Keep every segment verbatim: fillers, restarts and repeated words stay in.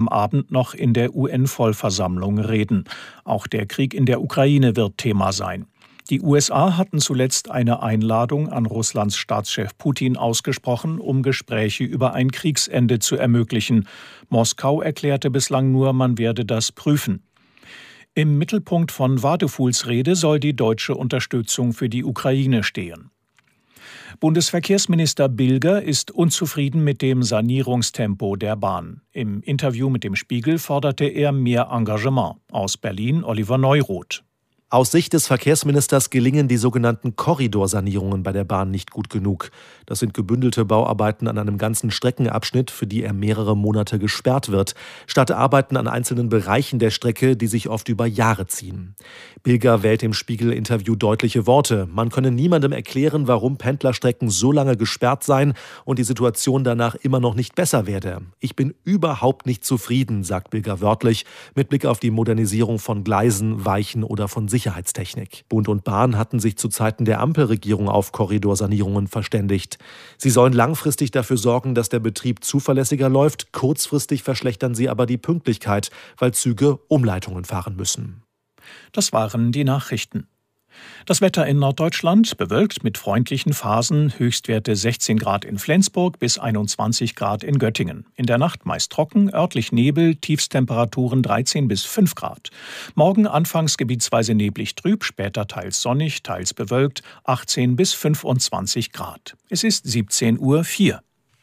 am Abend noch in der U N-Vollversammlung reden. Auch der Krieg in der Ukraine wird Thema sein. Die U S A hatten zuletzt eine Einladung an Russlands Staatschef Putin ausgesprochen, um Gespräche über ein Kriegsende zu ermöglichen. Moskau erklärte bislang nur, man werde das prüfen. Im Mittelpunkt von Wadefuls Rede soll die deutsche Unterstützung für die Ukraine stehen. Bundesverkehrsminister Bilger ist unzufrieden mit dem Sanierungstempo der Bahn. Im Interview mit dem Spiegel forderte er mehr Engagement. Aus Berlin Oliver Neuroth. Aus Sicht des Verkehrsministers gelingen die sogenannten Korridorsanierungen bei der Bahn nicht gut genug. Das sind gebündelte Bauarbeiten an einem ganzen Streckenabschnitt, für die er mehrere Monate gesperrt wird, statt Arbeiten an einzelnen Bereichen der Strecke, die sich oft über Jahre ziehen. Bilger wählt im Spiegel-Interview deutliche Worte. Man könne niemandem erklären, warum Pendlerstrecken so lange gesperrt seien und die Situation danach immer noch nicht besser werde. Ich bin überhaupt nicht zufrieden, sagt Bilger wörtlich, mit Blick auf die Modernisierung von Gleisen, Weichen oder von Sicherheitstechnik. Sicherheitstechnik. Bund und Bahn hatten sich zu Zeiten der Ampelregierung auf Korridorsanierungen verständigt. Sie sollen langfristig dafür sorgen, dass der Betrieb zuverlässiger läuft. Kurzfristig verschlechtern sie aber die Pünktlichkeit, weil Züge Umleitungen fahren müssen. Das waren die Nachrichten. Das Wetter in Norddeutschland bewölkt mit freundlichen Phasen, Höchstwerte sechzehn Grad in Flensburg bis einundzwanzig Grad in Göttingen. In der Nacht meist trocken, örtlich Nebel, Tiefstemperaturen dreizehn bis fünf Grad. Morgen anfangs gebietsweise neblig trüb, später teils sonnig, teils bewölkt, achtzehn bis fünfundzwanzig Grad. Es ist siebzehn Uhr vier.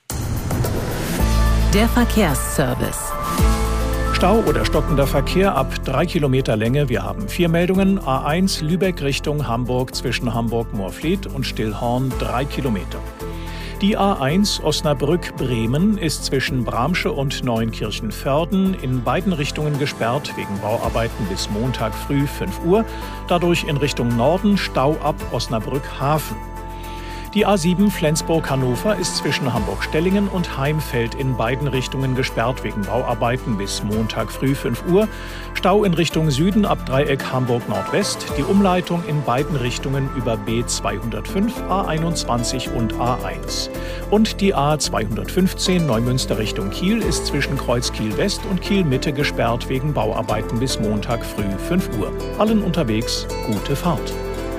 Der Verkehrsservice. Stau oder stockender Verkehr ab drei Kilometer Länge. Wir haben vier Meldungen. A eins Lübeck Richtung Hamburg zwischen Hamburg-Moorfleet und Stillhorn drei Kilometer. Die A eins Osnabrück-Bremen ist zwischen Bramsche und Neunkirchen-Förden in beiden Richtungen gesperrt wegen Bauarbeiten bis Montag früh fünf Uhr. Dadurch in Richtung Norden Stau ab Osnabrück-Hafen. Die A sieben Flensburg-Hannover ist zwischen Hamburg-Stellingen und Heimfeld in beiden Richtungen gesperrt wegen Bauarbeiten bis Montag früh fünf Uhr. Stau in Richtung Süden ab Dreieck Hamburg-Nordwest. Die Umleitung in beiden Richtungen über B zweihundertfünf, A einundzwanzig und A eins. Und die A zweihundertfünfzehn Neumünster Richtung Kiel ist zwischen Kreuz Kiel-West und Kiel-Mitte gesperrt wegen Bauarbeiten bis Montag früh fünf Uhr. Allen unterwegs gute Fahrt.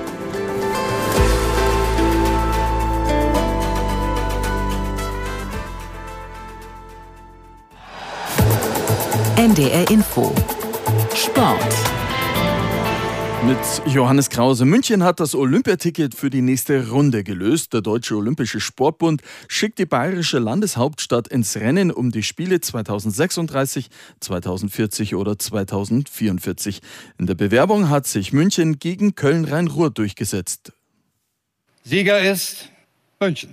N D R Info. Sport. Mit Johannes Krause. München hat das Olympiaticket für die nächste Runde gelöst. Der Deutsche Olympische Sportbund schickt die bayerische Landeshauptstadt ins Rennen um die Spiele zweitausendsechsunddreißig, zweitausendvierzig oder zweitausendvierundvierzig. In der Bewerbung hat sich München gegen Köln-Rhein-Ruhr durchgesetzt. Sieger ist München.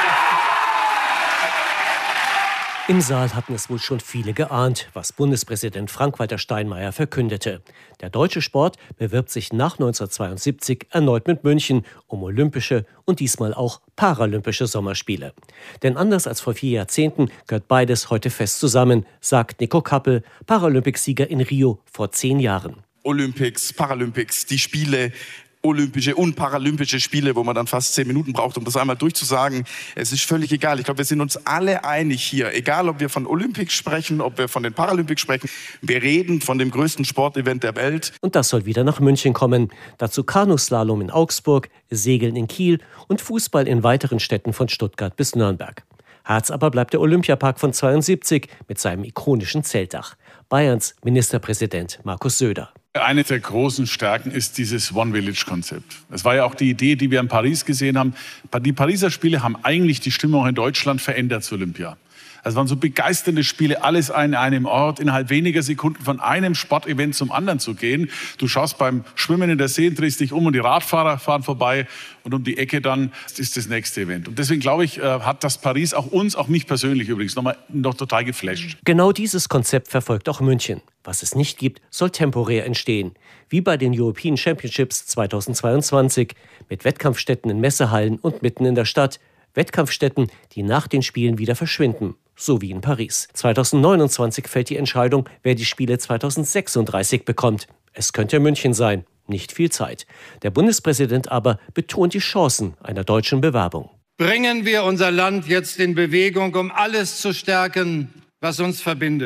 Im Saal hatten es wohl schon viele geahnt, was Bundespräsident Frank-Walter Steinmeier verkündete. Der deutsche Sport bewirbt sich nach neunzehnhundertzweiundsiebzig erneut mit München um olympische und diesmal auch paralympische Sommerspiele. Denn anders als vor vier Jahrzehnten gehört beides heute fest zusammen, sagt Nico Kappel, Paralympicsieger in Rio vor zehn Jahren. Olympics, Paralympics, die Spiele, Olympische und Paralympische Spiele, wo man dann fast zehn Minuten braucht, um das einmal durchzusagen. Es ist völlig egal. Ich glaube, wir sind uns alle einig hier. Egal, ob wir von Olympics sprechen, ob wir von den Paralympics sprechen. Wir reden von dem größten Sportevent der Welt. Und das soll wieder nach München kommen. Dazu Kanuslalom in Augsburg, Segeln in Kiel und Fußball in weiteren Städten von Stuttgart bis Nürnberg. Herz aber bleibt der Olympiapark von zweiundsiebzig mit seinem ikonischen Zeltdach. Bayerns Ministerpräsident Markus Söder. Eine der großen Stärken ist dieses One-Village-Konzept. Das war ja auch die Idee, die wir in Paris gesehen haben. Die Pariser Spiele haben eigentlich die Stimmung in Deutschland verändert zu Olympia. Es waren so begeisternde Spiele, alles an einem Ort, innerhalb weniger Sekunden von einem Sportevent zum anderen zu gehen. Du schaust beim Schwimmen in der See, drehst dich um und die Radfahrer fahren vorbei und um die Ecke dann ist das nächste Event. Und deswegen glaube ich, hat das Paris auch uns, auch mich persönlich übrigens, nochmal noch total geflasht. Genau dieses Konzept verfolgt auch München. Was es nicht gibt, soll temporär entstehen. Wie bei den European Championships zweitausendzweiundzwanzig mit Wettkampfstätten in Messehallen und mitten in der Stadt. Wettkampfstätten, die nach den Spielen wieder verschwinden. So wie in Paris. zweitausendneunundzwanzig fällt die Entscheidung, wer die Spiele zweitausendsechsunddreißig bekommt. Es könnte München sein. Nicht viel Zeit. Der Bundespräsident aber betont die Chancen einer deutschen Bewerbung. Bringen wir unser Land jetzt in Bewegung, um alles zu stärken, was uns verbindet.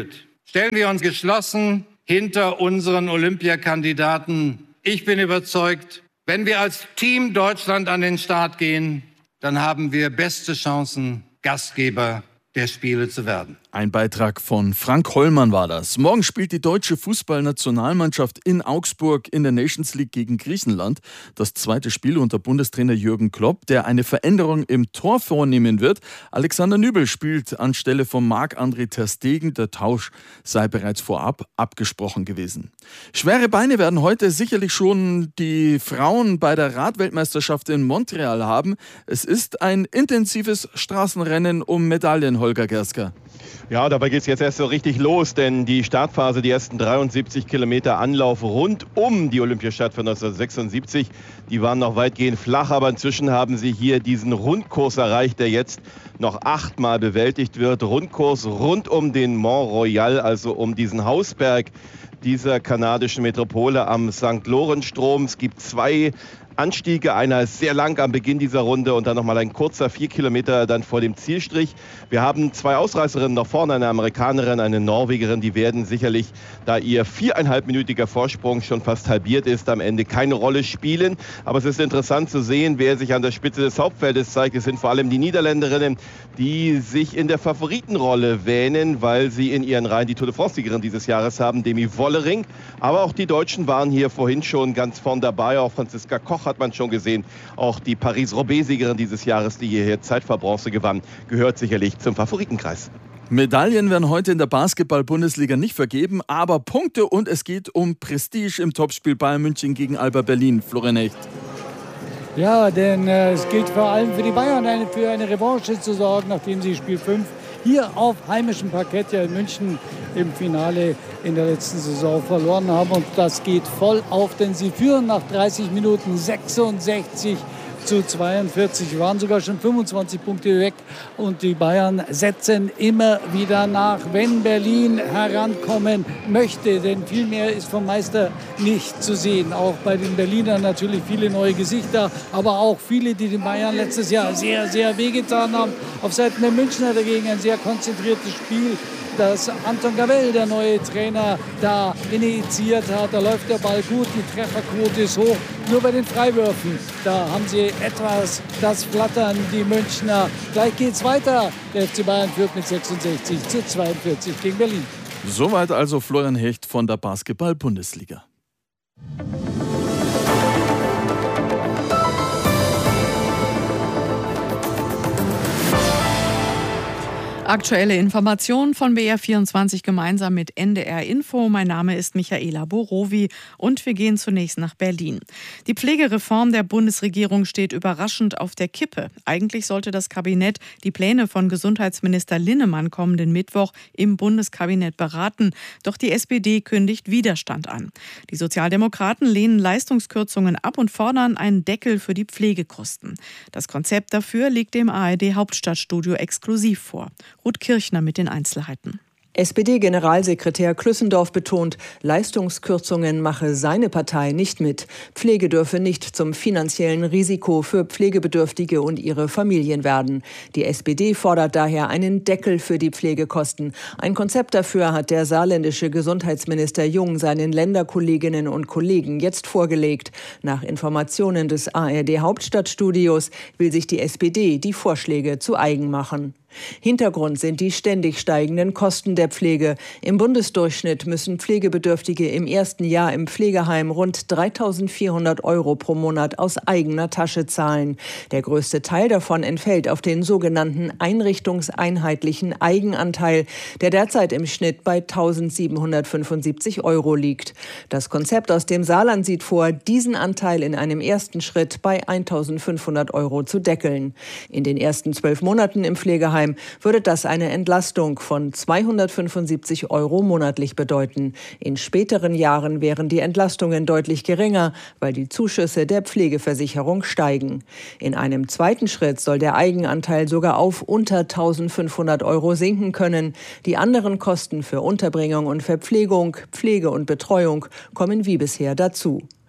Stellen wir uns geschlossen hinter unseren Olympiakandidaten. Ich bin überzeugt, wenn wir als Team Deutschland an den Start gehen, dann haben wir beste Chancen, Gastgeber der Spiele zu werden. Ein Beitrag von Frank Hollmann war das. Morgen spielt die deutsche Fußballnationalmannschaft in Augsburg in der Nations League gegen Griechenland. Das zweite Spiel unter Bundestrainer Jürgen Klopp, der eine Veränderung im Tor vornehmen wird. Alexander Nübel spielt anstelle von Marc-André ter Stegen. Der Tausch sei bereits vorab abgesprochen gewesen. Schwere Beine werden heute sicherlich schon die Frauen bei der Radweltmeisterschaft in Montreal haben. Es ist ein intensives Straßenrennen um Medaillen, Holger Gersker. Ja, dabei geht es jetzt erst so richtig los, denn die Startphase, die ersten dreiundsiebzig Kilometer Anlauf rund um die Olympiastadt von neunzehnhundertsechsundsiebzig, die waren noch weitgehend flach, aber inzwischen haben sie hier diesen Rundkurs erreicht, der jetzt noch achtmal bewältigt wird. Rundkurs rund um den Mont Royal, also um diesen Hausberg dieser kanadischen Metropole am Sankt Lorenz-Strom. Es gibt zwei Anstiege, einer ist sehr lang am Beginn dieser Runde und dann nochmal ein kurzer vier Kilometer dann vor dem Zielstrich. Wir haben zwei Ausreißerinnen noch vorne, eine Amerikanerin, eine Norwegerin, die werden sicherlich, da ihr viereinhalbminütiger Vorsprung schon fast halbiert ist, am Ende keine Rolle spielen. Aber es ist interessant zu sehen, wer sich an der Spitze des Hauptfeldes zeigt. Es sind vor allem die Niederländerinnen, die sich in der Favoritenrolle wähnen, weil sie in ihren Reihen die Tour de France-Siegerin dieses Jahres haben, Demi Wollering. Aber auch die Deutschen waren hier vorhin schon ganz vorn dabei, auch Franziska Koch hat man schon gesehen. Auch die Paris-Roubaix-Siegerin dieses Jahres, die hierher Zeitfahrbronze gewann, gehört sicherlich zum Favoritenkreis. Medaillen werden heute in der Basketball-Bundesliga nicht vergeben, aber Punkte und es geht um Prestige im Topspiel Bayern München gegen Alba Berlin. Florian Hecht. Ja, denn äh, es gilt vor allem für die Bayern eine, für eine Revanche zu sorgen, nachdem sie Spiel fünf hier auf heimischem Parkett ja in München im Finale in der letzten Saison verloren haben. Und das geht voll auf, denn sie führen nach dreißig Minuten sechsundsechzig zu zweiundvierzig, waren sogar schon fünfundzwanzig Punkte weg und die Bayern setzen immer wieder nach, wenn Berlin herankommen möchte, denn viel mehr ist vom Meister nicht zu sehen. Auch bei den Berlinern natürlich viele neue Gesichter, aber auch viele, die den Bayern letztes Jahr sehr, sehr wehgetan haben. Auf Seiten der Münchner dagegen ein sehr konzentriertes Spiel, das Anton Gavell, der neue Trainer, da initiiert hat. Da läuft der Ball gut, die Trefferquote ist hoch. Nur bei den Freiwürfen, da haben sie etwas das Flattern, die Münchner. Gleich geht's weiter. Der F C Bayern führt mit sechsundsechzig zu zweiundvierzig gegen Berlin. Soweit also Florian Hecht von der Basketball-Bundesliga. Aktuelle Informationen von B R vierundzwanzig gemeinsam mit N D R Info. Mein Name ist Michaela Borowi und wir gehen zunächst nach Berlin. Die Pflegereform der Bundesregierung steht überraschend auf der Kippe. Eigentlich sollte das Kabinett die Pläne von Gesundheitsminister Linnemann kommenden Mittwoch im Bundeskabinett beraten. Doch die S P D kündigt Widerstand an. Die Sozialdemokraten lehnen Leistungskürzungen ab und fordern einen Deckel für die Pflegekosten. Das Konzept dafür liegt dem A R D Hauptstadtstudio exklusiv vor. Ruth Kirchner mit den Einzelheiten. S P D-Generalsekretär Klüssendorf betont, Leistungskürzungen mache seine Partei nicht mit. Pflege dürfe nicht zum finanziellen Risiko für Pflegebedürftige und ihre Familien werden. Die S P D fordert daher einen Deckel für die Pflegekosten. Ein Konzept dafür hat der saarländische Gesundheitsminister Jung seinen Länderkolleginnen und Kollegen jetzt vorgelegt. Nach Informationen des A R D Hauptstadtstudios will sich die S P D die Vorschläge zu eigen machen. Hintergrund sind die ständig steigenden Kosten der Pflege. Im Bundesdurchschnitt müssen Pflegebedürftige im ersten Jahr im Pflegeheim rund dreitausendvierhundert Euro pro Monat aus eigener Tasche zahlen. Der größte Teil davon entfällt auf den sogenannten einrichtungseinheitlichen Eigenanteil, der derzeit im Schnitt bei eintausendsiebenhundertfünfundsiebzig Euro liegt. Das Konzept aus dem Saarland sieht vor, diesen Anteil in einem ersten Schritt bei eintausendfünfhundert Euro zu deckeln. In den ersten zwölf Monaten im Pflegeheim würde das eine Entlastung von zweihundertfünfundsiebzig Euro monatlich bedeuten. In späteren Jahren wären die Entlastungen deutlich geringer, weil die Zuschüsse der Pflegeversicherung steigen. In einem zweiten Schritt soll der Eigenanteil sogar auf unter eintausendfünfhundert Euro sinken können. Die anderen Kosten für Unterbringung und Verpflegung, Pflege und Betreuung kommen wie bisher dazu.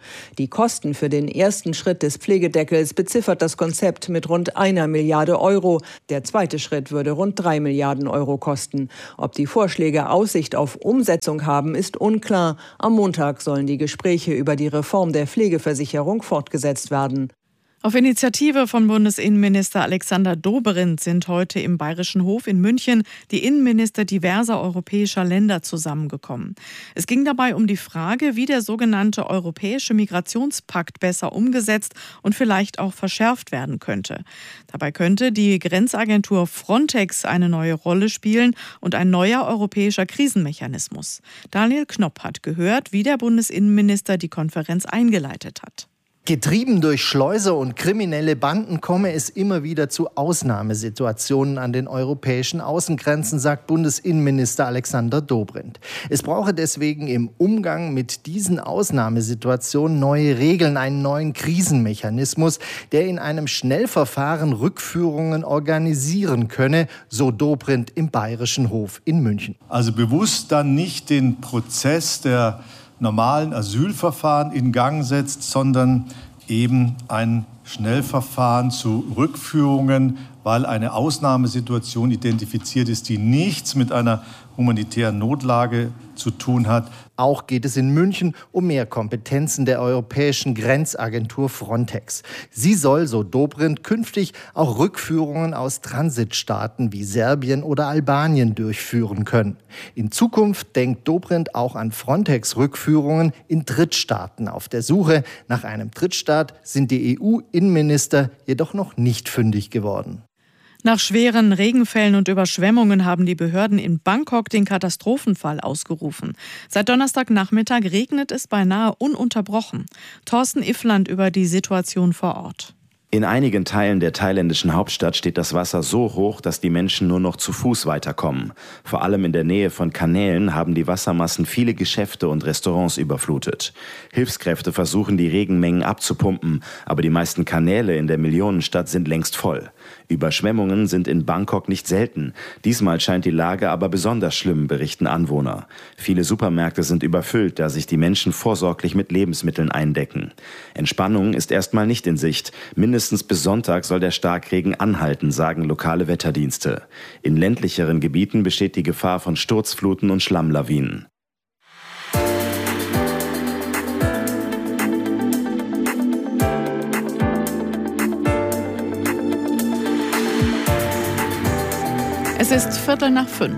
Die Kosten für den ersten Schritt des Pflegedeckels beziffert das Konzept mit rund einer Milliarde Euro. Der zweite Schritt würde rund drei Milliarden Euro kosten. Ob die Vorschläge Aussicht auf Umsetzung haben, ist unklar. Am Montag sollen die Gespräche über die Reform der Pflegeversicherung fortgesetzt werden. Auf Initiative von Bundesinnenminister Alexander Dobrindt sind heute im Bayerischen Hof in München die Innenminister diverser europäischer Länder zusammengekommen. Es ging dabei um die Frage, wie der sogenannte Europäische Migrationspakt besser umgesetzt und vielleicht auch verschärft werden könnte. Dabei könnte die Grenzagentur Frontex eine neue Rolle spielen und ein neuer europäischer Krisenmechanismus. Daniel Knopp hat gehört, wie der Bundesinnenminister die Konferenz eingeleitet hat. Getrieben durch Schleuser und kriminelle Banden komme es immer wieder zu Ausnahmesituationen an den europäischen Außengrenzen, sagt Bundesinnenminister Alexander Dobrindt. Es brauche deswegen im Umgang mit diesen Ausnahmesituationen neue Regeln, einen neuen Krisenmechanismus, der in einem Schnellverfahren Rückführungen organisieren könne, so Dobrindt im Bayerischen Hof in München. Also bewusst dann nicht den Prozess der normalen Asylverfahren in Gang setzt, sondern eben ein Schnellverfahren zu Rückführungen, weil eine Ausnahmesituation identifiziert ist, die nichts mit einer humanitären Notlage zu tun hat. Auch geht es in München um mehr Kompetenzen der europäischen Grenzagentur Frontex. Sie soll, so Dobrindt, künftig auch Rückführungen aus Transitstaaten wie Serbien oder Albanien durchführen können. In Zukunft denkt Dobrindt auch an Frontex-Rückführungen in Drittstaaten. Auf der Suche nach einem Drittstaat sind die E U-Innenminister jedoch noch nicht fündig geworden. Nach schweren Regenfällen und Überschwemmungen haben die Behörden in Bangkok den Katastrophenfall ausgerufen. Seit Donnerstagnachmittag regnet es beinahe ununterbrochen. Thorsten Iffland über die Situation vor Ort. In einigen Teilen der thailändischen Hauptstadt steht das Wasser so hoch, dass die Menschen nur noch zu Fuß weiterkommen. Vor allem in der Nähe von Kanälen haben die Wassermassen viele Geschäfte und Restaurants überflutet. Hilfskräfte versuchen, die Regenmengen abzupumpen, aber die meisten Kanäle in der Millionenstadt sind längst voll. Überschwemmungen sind in Bangkok nicht selten. Diesmal scheint die Lage aber besonders schlimm, berichten Anwohner. Viele Supermärkte sind überfüllt, da sich die Menschen vorsorglich mit Lebensmitteln eindecken. Entspannung ist erstmal nicht in Sicht. Mindestens bis Sonntag soll der Starkregen anhalten, sagen lokale Wetterdienste. In ländlicheren Gebieten besteht die Gefahr von Sturzfluten und Schlammlawinen. Es ist Viertel nach fünf.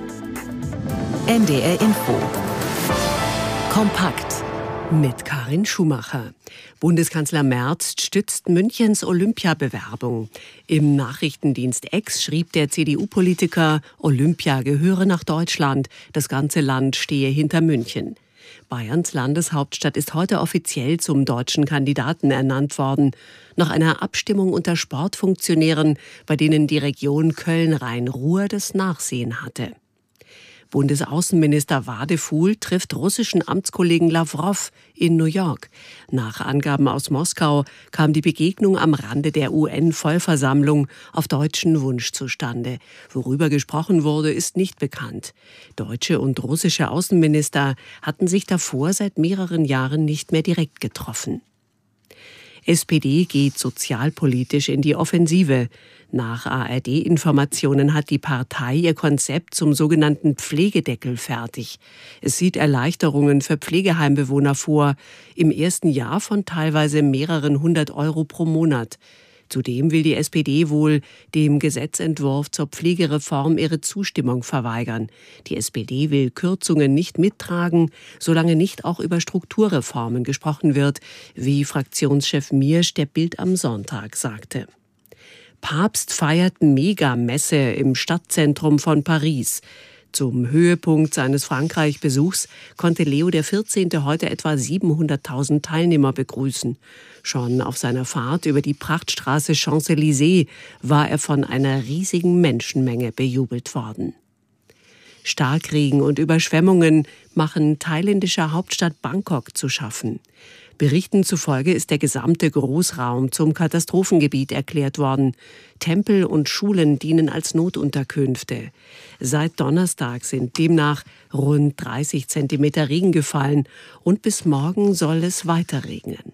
N D R Info. Kompakt. Mit Karin Schumacher. Bundeskanzler Merz stützt Münchens Olympiabewerbung. Im Nachrichtendienst X schrieb der C D U-Politiker, Olympia gehöre nach Deutschland, das ganze Land stehe hinter München. Bayerns Landeshauptstadt ist heute offiziell zum deutschen Kandidaten ernannt worden, nach einer Abstimmung unter Sportfunktionären, bei denen die Region Köln-Rhein-Ruhr das Nachsehen hatte. Bundesaußenminister Wadefuhl trifft russischen Amtskollegen Lawrow in New York. Nach Angaben aus Moskau kam die Begegnung am Rande der U N-Vollversammlung auf deutschen Wunsch zustande. Worüber gesprochen wurde, ist nicht bekannt. Deutsche und russische Außenminister hatten sich davor seit mehreren Jahren nicht mehr direkt getroffen. S P D geht sozialpolitisch in die Offensive. Nach A R D-Informationen hat die Partei ihr Konzept zum sogenannten Pflegedeckel fertig. Es sieht Erleichterungen für Pflegeheimbewohner vor, im ersten Jahr von teilweise mehreren hundert Euro pro Monat. Zudem will die S P D wohl dem Gesetzentwurf zur Pflegereform ihre Zustimmung verweigern. Die S P D will Kürzungen nicht mittragen, solange nicht auch über Strukturreformen gesprochen wird, wie Fraktionschef Miersch der Bild am Sonntag sagte. Papst feiert Megamesse im Stadtzentrum von Paris. Zum Höhepunkt seines Frankreich-Besuchs konnte Leo der vierzehnte heute etwa siebenhunderttausend Teilnehmer begrüßen. Schon auf seiner Fahrt über die Prachtstraße Champs-Élysées war er von einer riesigen Menschenmenge bejubelt worden. Starkregen und Überschwemmungen machen thailändischer Hauptstadt Bangkok zu schaffen. Berichten zufolge ist der gesamte Großraum zum Katastrophengebiet erklärt worden. Tempel und Schulen dienen als Notunterkünfte. Seit Donnerstag sind demnach rund dreißig Zentimeter Regen gefallen und bis morgen soll es weiter regnen.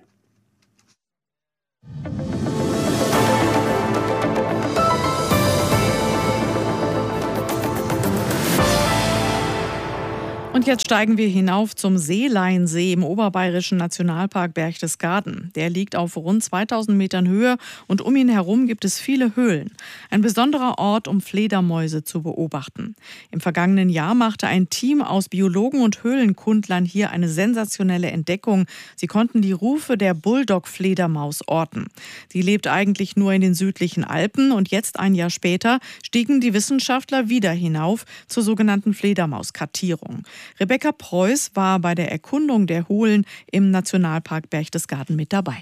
Und jetzt steigen wir hinauf zum Seeleinsee im oberbayerischen Nationalpark Berchtesgaden. Der liegt auf rund zweitausend Metern Höhe und um ihn herum gibt es viele Höhlen. Ein besonderer Ort, um Fledermäuse zu beobachten. Im vergangenen Jahr machte ein Team aus Biologen und Höhlenkundlern hier eine sensationelle Entdeckung. Sie konnten die Rufe der Bulldog-Fledermaus orten. Die lebt eigentlich nur in den südlichen Alpen und jetzt, ein Jahr später, stiegen die Wissenschaftler wieder hinauf zur sogenannten Fledermauskartierung. Rebecca Preuß war bei der Erkundung der Höhlen im Nationalpark Berchtesgaden mit dabei.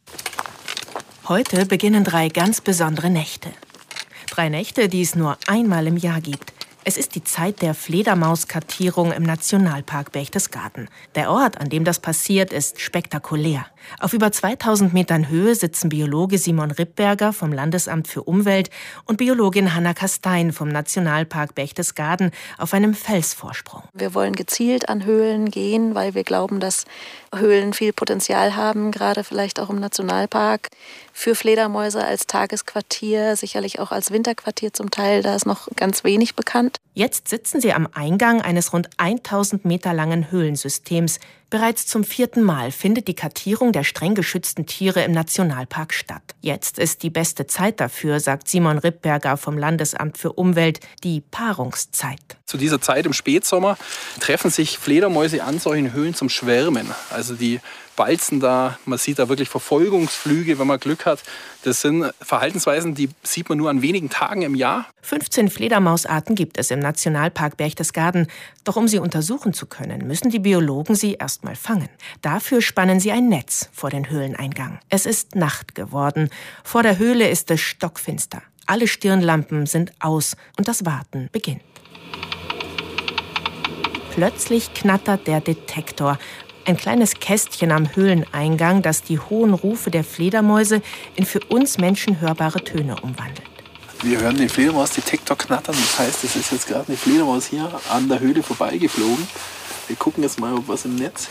Heute beginnen drei ganz besondere Nächte. Drei Nächte, die es nur einmal im Jahr gibt. Es ist die Zeit der Fledermauskartierung im Nationalpark Berchtesgaden. Der Ort, an dem das passiert, ist spektakulär. Auf über zweitausend Metern Höhe sitzen Biologe Simon Rippberger vom Landesamt für Umwelt und Biologin Hanna Kastein vom Nationalpark Berchtesgaden auf einem Felsvorsprung. Wir wollen gezielt an Höhlen gehen, weil wir glauben, dass Höhlen viel Potenzial haben, gerade vielleicht auch im Nationalpark. Für Fledermäuse als Tagesquartier, sicherlich auch als Winterquartier zum Teil, da ist noch ganz wenig bekannt. Jetzt sitzen sie am Eingang eines rund tausend Meter langen Höhlensystems. Bereits zum vierten Mal findet die Kartierung der streng geschützten Tiere im Nationalpark statt. Jetzt ist die beste Zeit dafür, sagt Simon Rippberger vom Landesamt für Umwelt, die Paarungszeit. Zu dieser Zeit im Spätsommer treffen sich Fledermäuse an solchen Höhlen zum Schwärmen. Also die balzen da, man sieht da wirklich Verfolgungsflüge, wenn man Glück hat. Das sind Verhaltensweisen, die sieht man nur an wenigen Tagen im Jahr. fünfzehn Fledermausarten gibt es im Nationalpark Berchtesgaden. Doch um sie untersuchen zu können, müssen die Biologen sie erst mal fangen. Dafür spannen sie ein Netz vor den Höhleneingang. Es ist Nacht geworden. Vor der Höhle ist es stockfinster. Alle Stirnlampen sind aus und das Warten beginnt. Plötzlich knattert der Detektor. Ein kleines Kästchen am Höhleneingang, das die hohen Rufe der Fledermäuse in für uns Menschen hörbare Töne umwandelt. Wir hören den Fledermausdetektor knattern. Das heißt, es ist jetzt gerade eine Fledermaus hier an der Höhle vorbeigeflogen. Wir gucken jetzt mal, ob was im Netz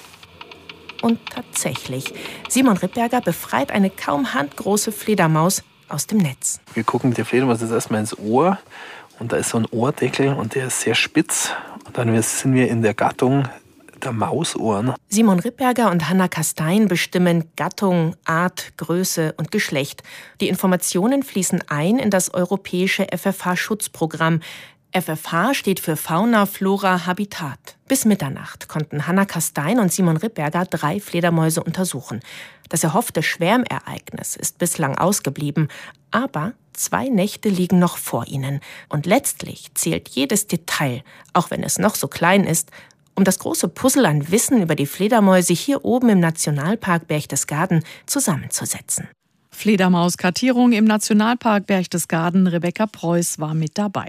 hängt. Und tatsächlich, Simon Rippberger befreit eine kaum handgroße Fledermaus aus dem Netz. Wir gucken mit der Fledermaus jetzt erstmal ins Ohr. Und da ist so ein Ohrdeckel und der ist sehr spitz. Und dann sind wir in der Gattung der Mausohren. Simon Rippberger und Hanna Kastein bestimmen Gattung, Art, Größe und Geschlecht. Die Informationen fließen ein in das europäische F F H-Schutzprogramm. F F H steht für Fauna, Flora, Habitat. Bis Mitternacht konnten Hanna Kastein und Simon Rippberger drei Fledermäuse untersuchen. Das erhoffte Schwärmereignis ist bislang ausgeblieben, aber zwei Nächte liegen noch vor ihnen. Und letztlich zählt jedes Detail, auch wenn es noch so klein ist, um das große Puzzle an Wissen über die Fledermäuse hier oben im Nationalpark Berchtesgaden zusammenzusetzen. Fledermauskartierung im Nationalpark Berchtesgaden. Rebecca Preuß war mit dabei.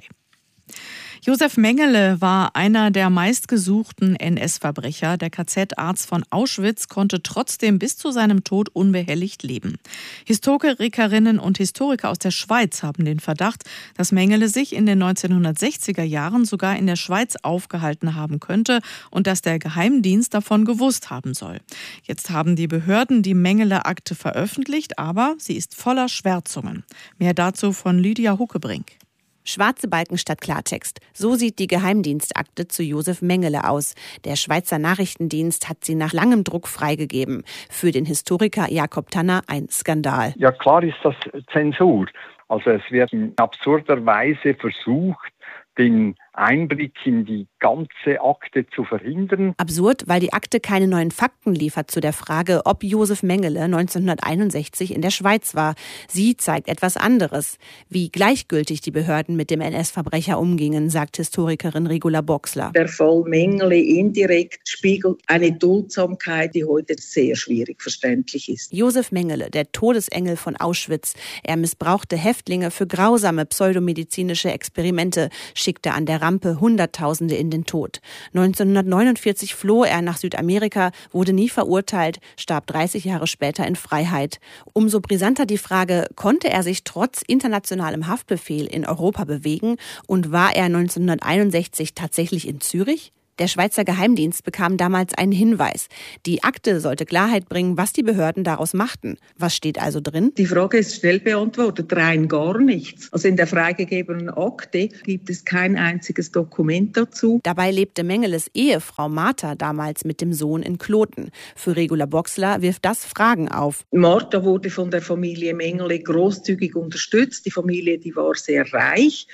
Josef Mengele war einer der meistgesuchten N S-Verbrecher. Der K Z-Arzt von Auschwitz konnte trotzdem bis zu seinem Tod unbehelligt leben. Historikerinnen und Historiker aus der Schweiz haben den Verdacht, dass Mengele sich in den neunzehnhundertsechziger Jahren sogar in der Schweiz aufgehalten haben könnte und dass der Geheimdienst davon gewusst haben soll. Jetzt haben die Behörden die Mengele-Akte veröffentlicht, aber sie ist voller Schwärzungen. Mehr dazu von Lydia Huckebrink. Schwarze Balken statt Klartext. So sieht die Geheimdienstakte zu Josef Mengele aus. Der Schweizer Nachrichtendienst hat sie nach langem Druck freigegeben. Für den Historiker Jakob Tanner ein Skandal. Ja, klar ist das Zensur. Also es wird in absurder Weise versucht, den Einblick in die ganze Akte zu verhindern. Absurd, weil die Akte keine neuen Fakten liefert zu der Frage, ob Josef Mengele neunzehnhunderteinundsechzig in der Schweiz war. Sie zeigt etwas anderes. Wie gleichgültig die Behörden mit dem N S-Verbrecher umgingen, sagt Historikerin Regula Boxler. Der Fall Mengele indirekt spiegelt eine Duldsamkeit, die heute sehr schwierig verständlich ist. Josef Mengele, der Todesengel von Auschwitz. Er missbrauchte Häftlinge für grausame pseudomedizinische Experimente, schickte an der der Rampe Hunderttausende in den Tod. neunzehnhundertneunundvierzig floh er nach Südamerika, wurde nie verurteilt, starb dreißig Jahre später in Freiheit. Umso brisanter die Frage, konnte er sich trotz internationalem Haftbefehl in Europa bewegen und war er neunzehnhunderteinundsechzig tatsächlich in Zürich? Der Schweizer Geheimdienst bekam damals einen Hinweis. Die Akte sollte Klarheit bringen, was die Behörden daraus machten. Was steht also drin? Die Frage ist schnell beantwortet, rein gar nichts. Also in der freigegebenen Akte gibt es kein einziges Dokument dazu. Dabei lebte Mengeles Ehefrau Martha damals mit dem Sohn in Kloten. Für Regula Boxler wirft das Fragen auf. Martha wurde von der Familie Mengele großzügig unterstützt. Die Familie, die war sehr reich.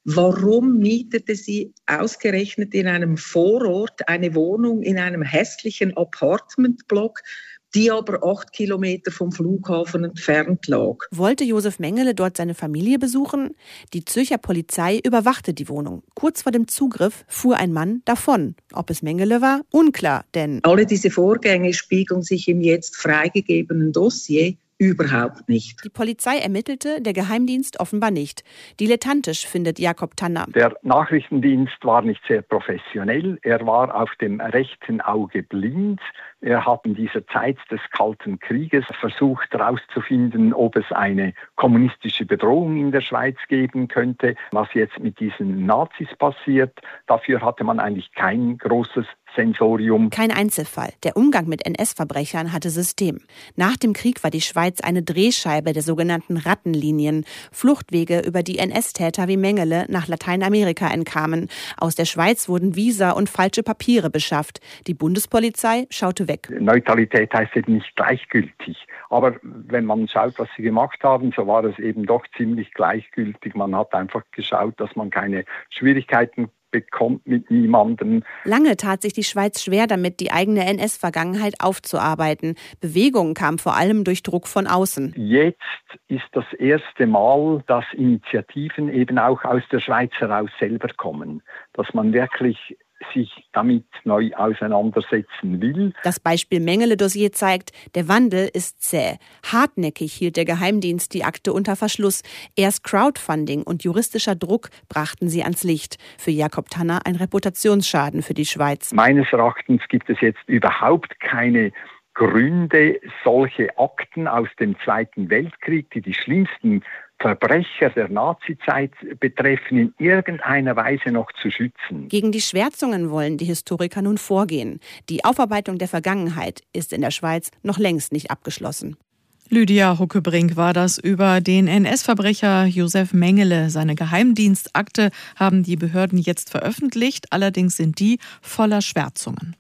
Warum mietete sie ausgerechnet in einem Vorort eine Wohnung in einem hässlichen Apartmentblock, die aber acht Kilometer vom Flughafen entfernt lag? Wollte Josef Mengele dort seine Familie besuchen? Die Zürcher Polizei überwachte die Wohnung. Kurz vor dem Zugriff fuhr ein Mann davon. Ob es Mengele war? Unklar, denn alle diese Vorgänge spiegeln sich im jetzt freigegebenen Dossier überhaupt nicht. Die Polizei ermittelte, der Geheimdienst offenbar nicht. Dilettantisch findet Jakob Tanner. Der Nachrichtendienst war nicht sehr professionell. Er war auf dem rechten Auge blind. Er hat in dieser Zeit des Kalten Krieges versucht herauszufinden, ob es eine kommunistische Bedrohung in der Schweiz geben könnte. Was jetzt mit diesen Nazis passiert, dafür hatte man eigentlich kein großes Sensorium. Kein Einzelfall. Der Umgang mit N S-Verbrechern hatte System. Nach dem Krieg war die Schweiz eine Drehscheibe der sogenannten Rattenlinien. Fluchtwege, über die N S-Täter wie Mengele nach Lateinamerika entkamen. Aus der Schweiz wurden Visa und falsche Papiere beschafft. Die Bundespolizei schaute weg. Neutralität heißt eben nicht gleichgültig. Aber wenn man schaut, was sie gemacht haben, so war es eben doch ziemlich gleichgültig. Man hat einfach geschaut, dass man keine Schwierigkeiten bekommt mit niemandem. Lange tat sich die Schweiz schwer damit, die eigene N S-Vergangenheit aufzuarbeiten. Bewegung kam vor allem durch Druck von außen. Jetzt ist das erste Mal, dass Initiativen eben auch aus der Schweiz heraus selber kommen. Dass man wirklich sich damit neu auseinandersetzen will. Das Beispiel Mengele-Dossier zeigt, der Wandel ist zäh. Hartnäckig hielt der Geheimdienst die Akte unter Verschluss. Erst Crowdfunding und juristischer Druck brachten sie ans Licht. Für Jakob Tanner ein Reputationsschaden für die Schweiz. Meines Erachtens gibt es jetzt überhaupt keine Gründe, solche Akten aus dem Zweiten Weltkrieg, die die schlimmsten Verbrecher der Nazizeit betreffen, in irgendeiner Weise noch zu schützen. Gegen die Schwärzungen wollen die Historiker nun vorgehen. Die Aufarbeitung der Vergangenheit ist in der Schweiz noch längst nicht abgeschlossen. Lydia Huckebrink war das über den N S-Verbrecher Josef Mengele. Seine Geheimdienstakte haben die Behörden jetzt veröffentlicht, allerdings sind die voller Schwärzungen.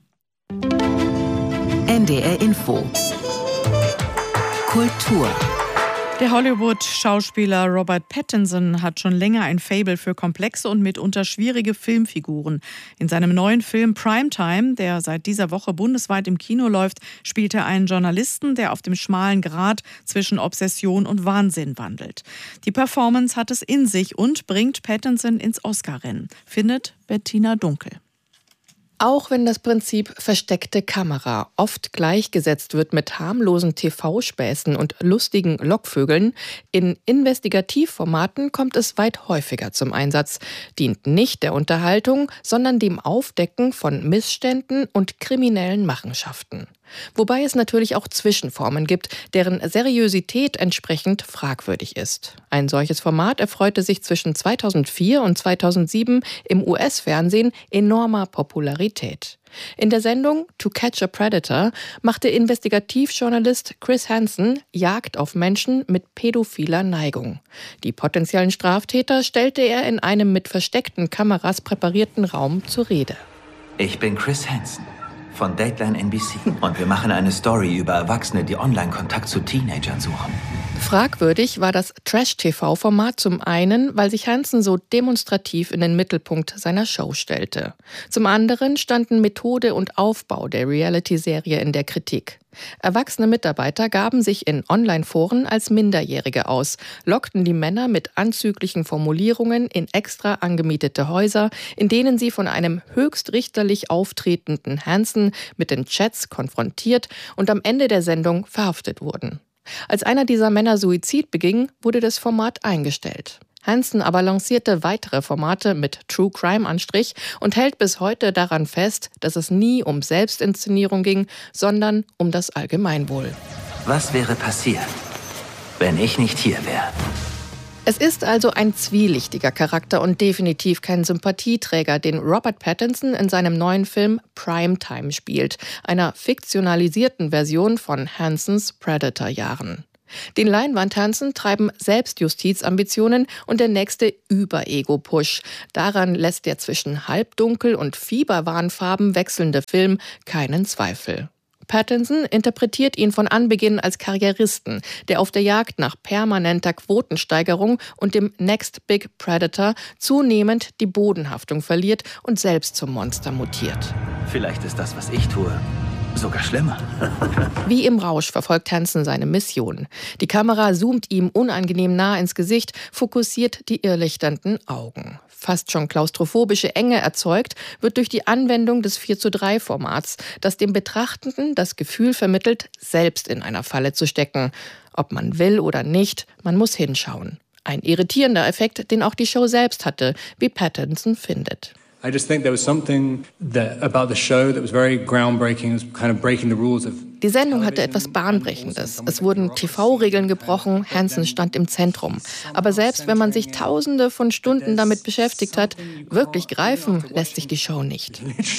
N D R Info Kultur. Der Hollywood-Schauspieler Robert Pattinson hat schon länger ein Faible für komplexe und mitunter schwierige Filmfiguren. In seinem neuen Film Primetime, der seit dieser Woche bundesweit im Kino läuft, spielt er einen Journalisten, der auf dem schmalen Grat zwischen Obsession und Wahnsinn wandelt. Die Performance hat es in sich und bringt Pattinson ins Oscar-Rennen, findet Bettina Dunkel. Auch wenn das Prinzip versteckte Kamera oft gleichgesetzt wird mit harmlosen T V-Späßen und lustigen Lockvögeln, in Investigativformaten kommt es weit häufiger zum Einsatz, dient nicht der Unterhaltung, sondern dem Aufdecken von Missständen und kriminellen Machenschaften. Wobei es natürlich auch Zwischenformen gibt, deren Seriosität entsprechend fragwürdig ist. Ein solches Format erfreute sich zwischen zweitausendvier und zweitausendsieben im U S-Fernsehen enormer Popularität. In der Sendung To Catch a Predator machte Investigativjournalist Chris Hansen Jagd auf Menschen mit pädophiler Neigung. Die potenziellen Straftäter stellte er in einem mit versteckten Kameras präparierten Raum zur Rede. Ich bin Chris Hansen von Dateline N B C und wir machen eine Story über Erwachsene, die Online-Kontakt zu Teenagern suchen. Fragwürdig war das Trash-T V-Format zum einen, weil sich Hansen so demonstrativ in den Mittelpunkt seiner Show stellte. Zum anderen standen Methode und Aufbau der Reality-Serie in der Kritik. Erwachsene Mitarbeiter gaben sich in Online-Foren als Minderjährige aus, lockten die Männer mit anzüglichen Formulierungen in extra angemietete Häuser, in denen sie von einem höchst richterlich auftretenden Hansen mit den Chats konfrontiert und am Ende der Sendung verhaftet wurden. Als einer dieser Männer Suizid beging, wurde das Format eingestellt. Hansen aber lancierte weitere Formate mit True Crime-Anstrich und hält bis heute daran fest, dass es nie um Selbstinszenierung ging, sondern um das Allgemeinwohl. Was wäre passiert, wenn ich nicht hier wäre? Es ist also ein zwielichtiger Charakter und definitiv kein Sympathieträger, den Robert Pattinson in seinem neuen Film Primetime spielt, einer fiktionalisierten Version von Hansens Predator-Jahren. Den Leinwand-Hansen treiben Selbstjustizambitionen und der nächste Über-Ego-Push. Daran lässt der zwischen Halbdunkel- und Fieberwarnfarben wechselnde Film keinen Zweifel. Pattinson interpretiert ihn von Anbeginn als Karrieristen, der auf der Jagd nach permanenter Quotensteigerung und dem Next Big Predator zunehmend die Bodenhaftung verliert und selbst zum Monster mutiert. Vielleicht ist das, was ich tue, sogar schlimmer. Wie im Rausch verfolgt Hansen seine Mission. Die Kamera zoomt ihm unangenehm nah ins Gesicht, fokussiert die irrlichternden Augen. Fast schon klaustrophobische Enge erzeugt wird durch die Anwendung des vier zu drei Formats, das dem Betrachtenden das Gefühl vermittelt, selbst in einer Falle zu stecken. Ob man will oder nicht, man muss hinschauen. Ein irritierender Effekt, den auch die Show selbst hatte, wie Pattinson findet. I just think there was something that about the show that was very groundbreaking. It was kind of breaking the rules of. Die Sendung hatte etwas Bahnbrechendes. Es wurden T V-Regeln gebrochen, Hansen stand im Zentrum. Aber selbst wenn man sich tausende von Stunden damit beschäftigt hat, wirklich greifen lässt sich die Show nicht.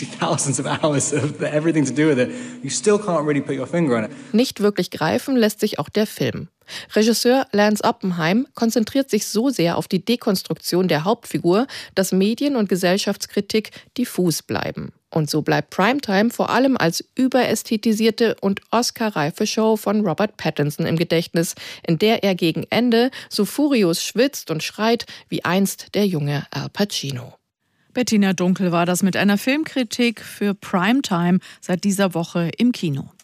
Nicht wirklich greifen lässt sich auch der Film. Regisseur Lance Oppenheim konzentriert sich so sehr auf die Dekonstruktion der Hauptfigur, dass Medien- und Gesellschaftskritik diffus bleiben. Und so bleibt Primetime vor allem als überästhetisierte und Oscar-reife Show von Robert Pattinson im Gedächtnis, in der er gegen Ende so furios schwitzt und schreit wie einst der junge Al Pacino. Bettina Dunkel war das mit einer Filmkritik für Primetime seit dieser Woche im Kino.